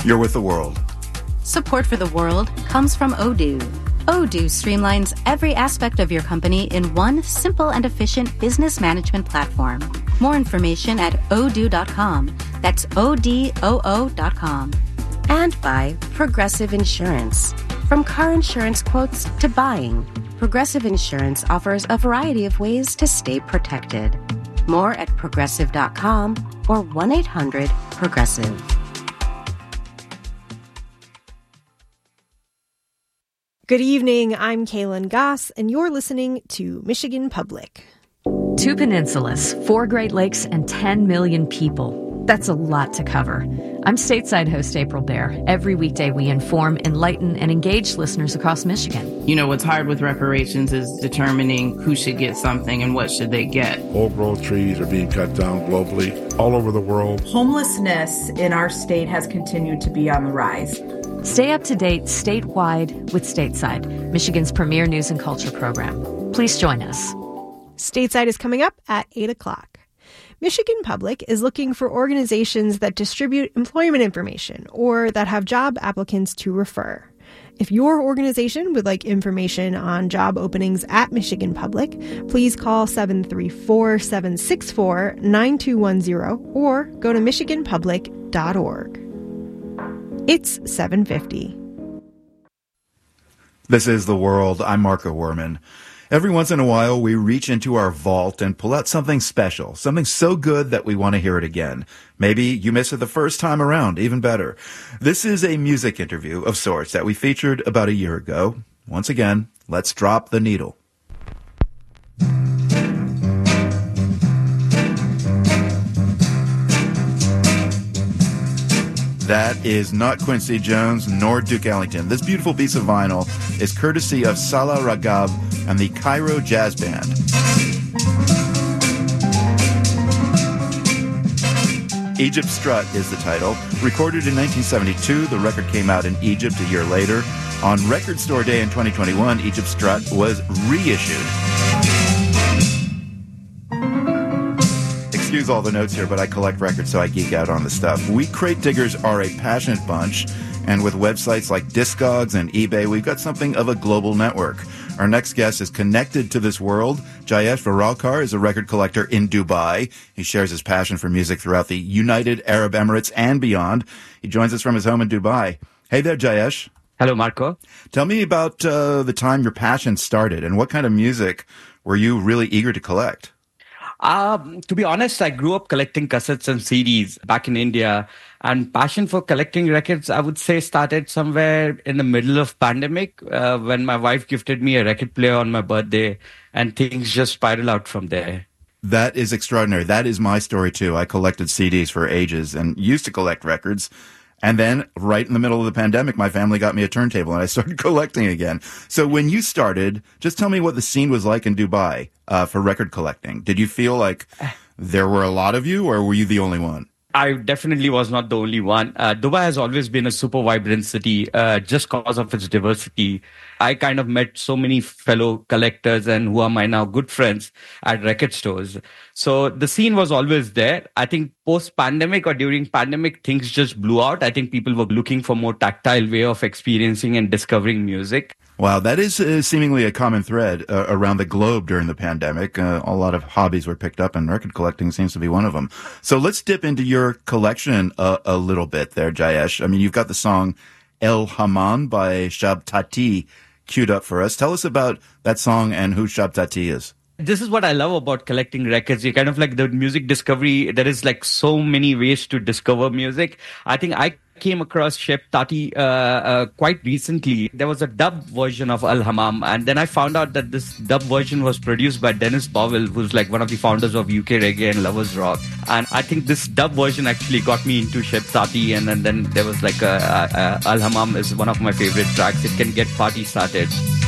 You're with The World. Support for The World comes from Odoo. Odoo streamlines every aspect of your company in one simple and efficient business management platform. More information at odoo.com. That's ODOO.com. And by Progressive Insurance. From car insurance quotes to buying, Progressive Insurance offers a variety of ways to stay protected. More at progressive.com or 1-800-PROGRESSIVE. Good evening, I'm Kaylin Goss, and you're listening to Michigan Public. 2 peninsulas, 4 Great Lakes, and 10 million people. That's a lot to cover. I'm stateside host April Baer. Every weekday we inform, enlighten, and engage listeners across Michigan. You know, what's hard with reparations is determining who should get something and what should they get. Old-growth trees are being cut down globally, all over the world. Homelessness in our state has continued to be on the rise. Stay up to date statewide with Stateside, Michigan's premier news and culture program. Please join us. Stateside is coming up at 8 o'clock. Michigan Public is looking for organizations that distribute employment information or that have job applicants to refer. If your organization would like information on job openings at Michigan Public, please call 734-764-9210 or go to michiganpublic.org. It's 7:50. This is The World. I'm Marco Werman. Every once in a while, we reach into our vault and pull out something special, something so good that we want to hear it again. Maybe you miss it the first time around, even better. This is a music interview of sorts that we featured about a year ago. Once again, let's drop the needle. That is not Quincy Jones nor Duke Ellington. This beautiful piece of vinyl is courtesy of Salah Ragab and the Cairo Jazz Band. Egypt Strut is the title. Recorded in 1972, the record came out in Egypt a year later. On Record Store Day in 2021, Egypt Strut was reissued. Excuse all the notes here, but I collect records, so I geek out on the stuff. We crate diggers are a passionate bunch, and with websites like Discogs and eBay, we've got something of a global network. Our next guest is connected to this world. Jayesh Varalkar is a record collector in Dubai. He shares his passion for music throughout the United Arab Emirates and beyond. He joins us from his home in Dubai. Hey there, Jayesh. Hello, Marco. Tell me about the time your passion started, and what kind of music were you really eager to collect? To be honest, I grew up collecting cassettes and CDs back in India, and passion for collecting records, I would say, started somewhere in the middle of pandemic when my wife gifted me a record player on my birthday, and things just spiraled out from there. That is extraordinary. That is my story, too. I collected CDs for ages and used to collect records. And then, right in the middle of the pandemic, my family got me a turntable and I started collecting again. So when you started, just tell me what the scene was like in Dubai for record collecting. Did you feel like there were a lot of you, or were you the only one? I definitely was not the only one. Dubai has always been a super vibrant city just because of its diversity. I kind of met so many fellow collectors and who are my now good friends at record stores. So the scene was always there. I think post-pandemic or during pandemic, things just blew out. I think people were looking for more tactile way of experiencing and discovering music. Wow, that is seemingly a common thread around the globe during the pandemic. A lot of hobbies were picked up, and record collecting seems to be one of them. So let's dip into your collection a little bit there, Jayesh. I mean, you've got the song El Hammam by Shab Tati queued up for us. Tell us about that song and who Shab Tati is. This is what I love about collecting records. You kind of like the music discovery. There is like so many ways to discover music. I think I came across Shab Tati quite recently. There was a dub version of El Hammam, and then I found out that this dub version was produced by Dennis Powell, who's like one of the founders of UK Reggae and Lovers Rock. And I think this dub version actually got me into Shab Tati, and then there was like El Hammam is one of my favorite tracks. It can get party started.